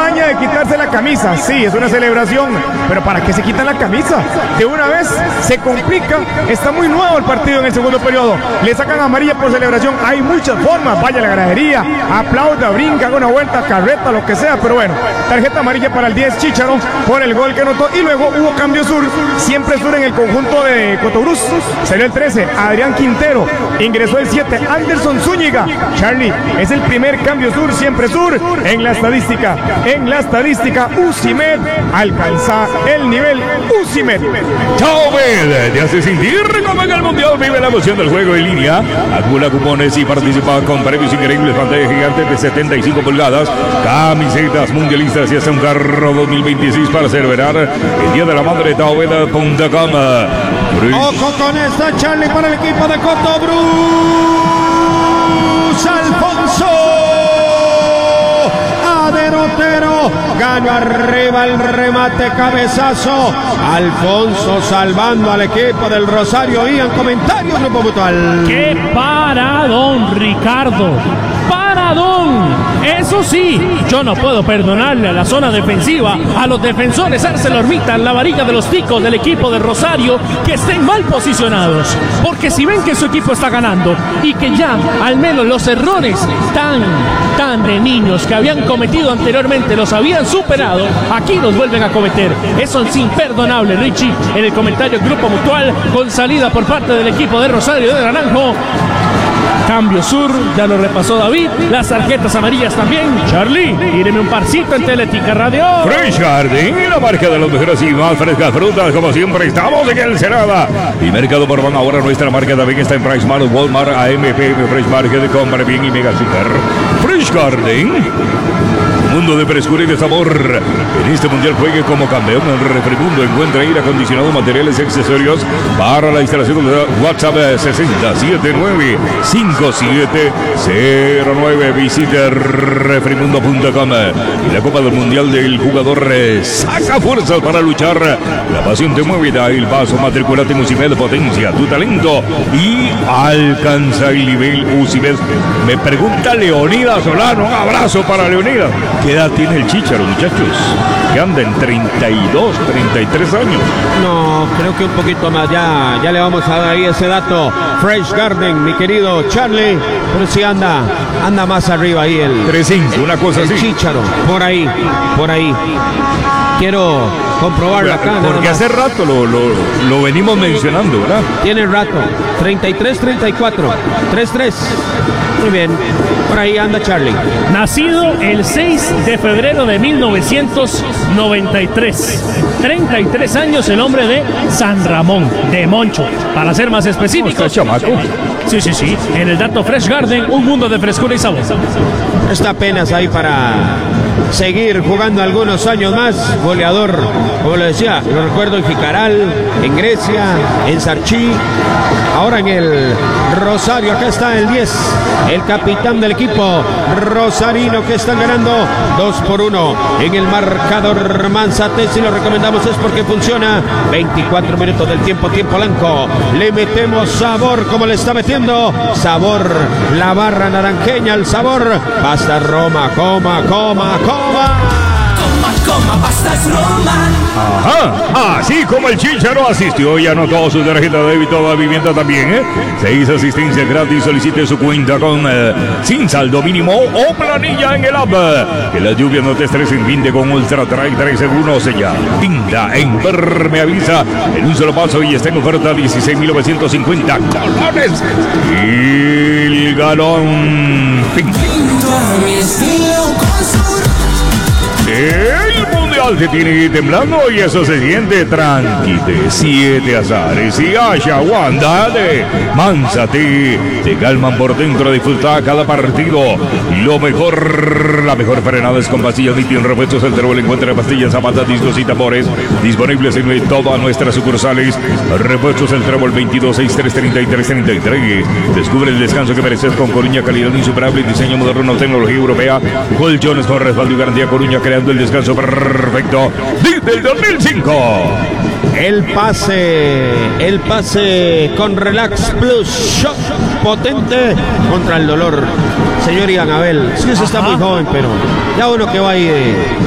maña de quitarse la camisa. Sí, es una celebración, pero ¿para qué se quitan la camisa? De una vez se complica. Está muy nuevo el partido en el segundo periodo. Le sacan amarilla por celebración. Hay muchas formas. Vaya a la gradería, aplauda, brinca, haga una vuelta, carreta, lo que sea. Pero bueno, tarjeta amarilla para el 10 Chícharo por el gol que anotó. Y luego hubo cambio sur. Siempre sur en el conjunto de Cotobruz. Salió el 13, Adrián Quintero. Ingresó el 7, Anderson Zúñiga. Charlie, es el primer cambio sur, siempre sur. En la estadística, Usimed alcanza el nivel Usimed. Taobed te hace sentir como en el mundial. Vive la emoción del juego en línea. Acumula cupones y participa con premios increíbles. Pantalla gigante de 75 pulgadas. Camisetas mundialistas y hasta un carro 2026 para celebrar el Día de la Madre. Taobed.com. Ojo con esta, Charlie, para el equipo de Cotobruz. Alfonso a derrotero, ganó arriba el remate, cabezazo. Alfonso salvando al equipo del Rosario. Y en comentarios, Grupo Mutual. ¡Qué paradón, Ricardo! ¡Paradón! Eso sí, yo no puedo perdonarle a la zona defensiva, a los defensores ArcelorMittal, la varilla de los ticos del equipo de Rosario, que estén mal posicionados. Porque si ven que su equipo está ganando y que ya al menos los errores tan de niños que habían cometido anteriormente los habían superado, aquí los vuelven a cometer. Eso es imperdonable, Richie. En el comentario Grupo Mutual, con salida por parte del equipo de Rosario de Naranjo. Cambio sur, ya lo repasó David. Las tarjetas amarillas también. Charlie, tíreme un parcito en Teletica Radio. Fresh Garden, la marca de los mejores y más frescas frutas. Como siempre, estamos en el Senada y Mercado Borbón. Ahora nuestra marca también está en Price Mart, Walmart, AMP, Fresh Market, Compra Bien y Mega Super. Fresh Garden, mundo de frescura y de sabor. En este mundial juegue como campeón. El Refrimundo encuentra aire acondicionado, materiales y accesorios para la instalación de WhatsApp 60795709. Visite refrimundo.com. Y la Copa del Mundial del Jugador saca fuerzas para luchar. La pasión te mueve, da el paso. Matriculate en Usimed, potencia tu talento y alcanza el nivel Usimed. Me pregunta Leonidas Solano. Un abrazo para Leonidas. ¿Qué edad tiene el Chícharo, muchachos? Que anda en 32, 33 años. No, creo que un poquito más. Ya le vamos a dar ahí ese dato. Fresh Garden, mi querido Charlie. Pero sí anda más arriba ahí el 3-5, una cosa así. El Chícharo, por ahí. Quiero comprobarlo acá. Porque hace rato lo venimos mencionando, ¿verdad? Tiene rato. 33, 34, 3-3. Muy bien. Por ahí anda Charlie. Nacido el 6 de febrero de 1993. 33 años, el hombre de San Ramón, de Moncho. Para ser más específicos. ¿Está chamaco? Sí. En el dato Fresh Garden, un mundo de frescura y sabor. Está apenas ahí para seguir jugando algunos años más. Goleador, como lo decía, lo recuerdo en Jicaral, en Grecia, en Sarchí, ahora en el Rosario. Acá está el 10, el capitán del equipo rosarino, que están ganando 2-1 en el marcador. Manzate, si lo recomendamos es porque funciona. 24 minutos del tiempo blanco. Le metemos sabor, como le está metiendo sabor la barra naranjeña, el sabor. Basta Roma, coma. Pastas Roma. Ajá, así como el Chícharo asistió y anotó su tarjeta de débito de vivienda también, 6 asistencias gratis. Solicite su cuenta con sin saldo mínimo o planilla en el app. Que la lluvia no te estrese en Vinde con Ultra Track 3 segundos. Sella, pinta, impermeabiliza en un solo paso y está en oferta 16.950 colones. El galón. El mundial te tiene temblando y eso se siente tranqui. De 7 azares y Wanda de Manzate te calman por dentro. Disfruta cada partido. La mejor frenada es con pastillas Nitio en repuestos. El Trébol encuentra pastillas, zapatas, discos y tambores disponibles en todas nuestras sucursales. Repuestos El Trébol 22633333. Descubre el descanso que mereces con Coruña, calidad insuperable, diseño moderno, tecnología europea, colchones con respaldo y garantía. Coruña, creando el descanso perfecto desde el 2005. El pase con Relax Plus Shock potente contra el dolor. Señor Ian Abel, sí, eso está muy joven, pero ya uno que va ahí